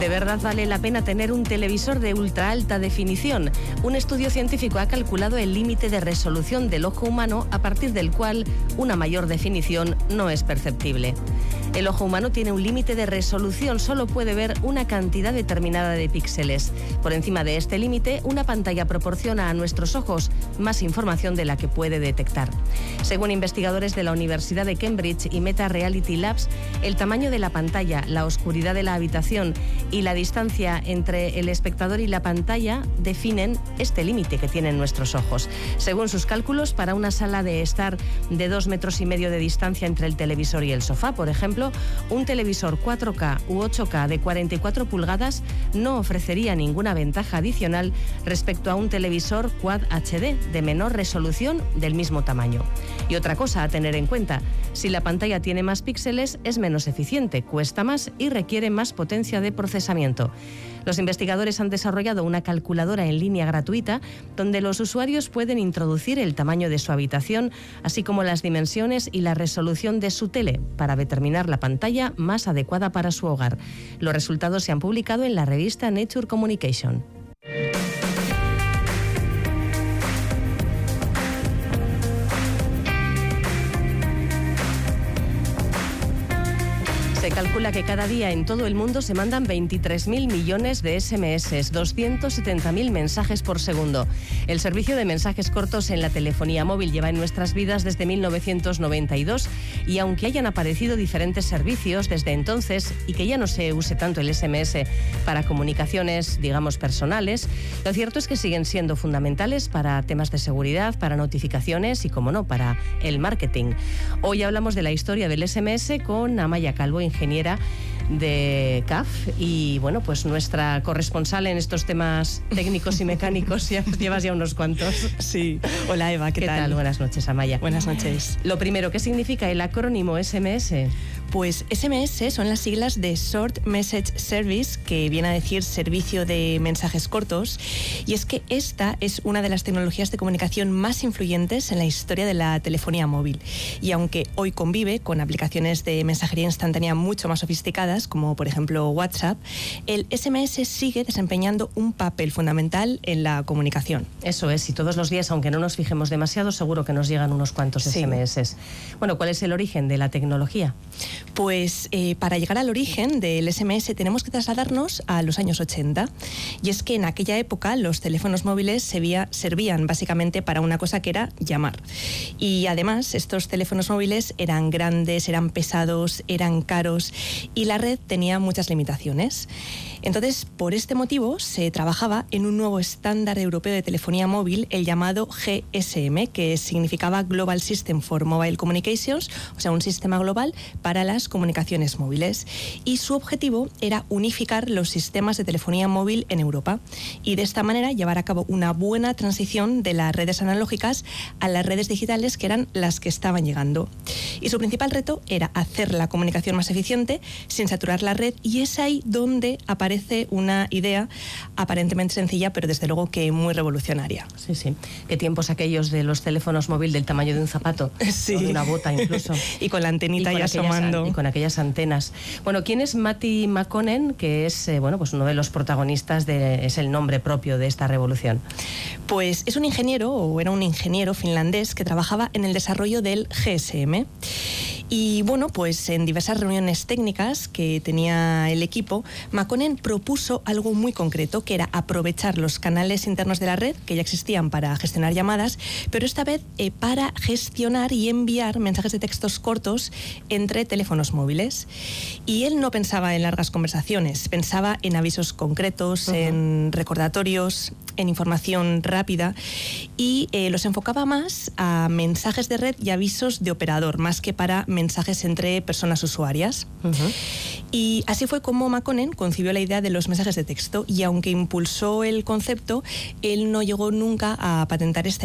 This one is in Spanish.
¿De verdad vale la pena tener un televisor de ultra alta definición? Un estudio científico ha calculado el límite de resolución del ojo humano a partir del cual una mayor definición no es perceptible. El ojo humano tiene un límite de resolución, solo puede ver una cantidad determinada de píxeles. Por encima de este límite, una pantalla proporciona a nuestros ojos más información de la que puede detectar. Según investigadores de la Universidad de Cambridge y Meta Reality Labs, el tamaño de la pantalla, la oscuridad de la habitación y la distancia entre el espectador y la pantalla definen este límite que tienen nuestros ojos. Según sus cálculos, para una sala de estar de 2,5 metros de distancia entre el televisor y el sofá, por ejemplo, un televisor 4K u 8K de 44 pulgadas no ofrecería ninguna ventaja adicional respecto a un televisor Quad HD de menor resolución del mismo tamaño. Y otra cosa a tener en cuenta, si la pantalla tiene más píxeles es menos eficiente, cuesta más y requiere más potencia de procesamiento. Los investigadores han desarrollado una calculadora en línea gratuita donde los usuarios pueden introducir el tamaño de su habitación, así como las dimensiones y la resolución de su tele para determinar la pantalla más adecuada para su hogar. Los resultados se han publicado en la revista Nature Communication. Se calcula que cada día en todo el mundo se mandan 23.000 millones de SMS, 270.000 mensajes por segundo. El servicio de mensajes cortos en la telefonía móvil lleva en nuestras vidas desde 1992 y aunque hayan aparecido diferentes servicios desde entonces y que ya no se use tanto el SMS para comunicaciones, digamos, personales, lo cierto es que siguen siendo fundamentales para temas de seguridad, para notificaciones y, como no, para el marketing. Hoy hablamos de la historia del SMS con Amaya Calvo, ingeniera de CAF y bueno, pues nuestra corresponsal en estos temas técnicos y mecánicos. Llevas ya unos cuantos. Sí. Hola Eva, ¿qué tal? Buenas noches, Amaya. Buenas noches. Lo primero, ¿qué significa el acrónimo SMS? Pues SMS son las siglas de Short Message Service, que viene a decir servicio de mensajes cortos, y es que esta es una de las tecnologías de comunicación más influyentes en la historia de la telefonía móvil. Y aunque hoy convive con aplicaciones de mensajería instantánea mucho más sofisticadas, como por ejemplo WhatsApp, el SMS sigue desempeñando un papel fundamental en la comunicación. Eso es, y todos los días, aunque no nos fijemos demasiado, seguro que nos llegan unos cuantos SMS. Bueno, ¿cuál es el origen de la tecnología? Pues para llegar al origen del SMS tenemos que trasladarnos a los años 80. Y es que en aquella época los teléfonos móviles servían básicamente para una cosa que era llamar. Y además estos teléfonos móviles eran grandes, eran pesados, eran caros y la red tenía muchas limitaciones. Entonces, por este motivo, se trabajaba en un nuevo estándar europeo de telefonía móvil, el llamado GSM, que significaba Global System for Mobile Communications, o sea, un sistema global para las comunicaciones móviles. Y su objetivo era unificar los sistemas de telefonía móvil en Europa y de esta manera llevar a cabo una buena transición de las redes analógicas a las redes digitales, que eran las que estaban llegando. Y su principal reto era hacer la comunicación más eficiente sin saturar la red, y es ahí donde aparece una idea aparentemente sencilla, pero desde luego que muy revolucionaria. Sí, sí. Qué tiempos aquellos de los teléfonos móviles del tamaño de un zapato, sí, o de una bota incluso. Y con la antenita ya asomando. Y con aquellas antenas. Bueno, ¿quién es Matti Makkonen? Que es pues uno de los protagonistas, es el nombre propio de esta revolución. Pues es un ingeniero, o era un ingeniero finlandés que trabajaba en el desarrollo del GSM. Y bueno, pues en diversas reuniones técnicas que tenía el equipo, Makkonen propuso algo muy concreto, que era aprovechar los canales internos de la red, que ya existían para gestionar llamadas, pero esta vez para gestionar y enviar mensajes de textos cortos entre teléfonos móviles. Y él no pensaba en largas conversaciones, pensaba en avisos concretos, en recordatorios, en información rápida, y los enfocaba más a mensajes de red y avisos de operador, más que para mensajes entre personas usuarias. Y así fue como Makkonen concibió la idea de los mensajes de texto, y aunque impulsó el concepto, él no llegó nunca a patentar esta